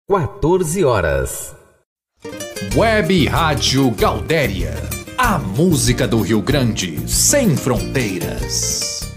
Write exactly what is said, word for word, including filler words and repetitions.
quatorze horas. Web Rádio Gaudéria. A música do Rio Grande, sem fronteiras.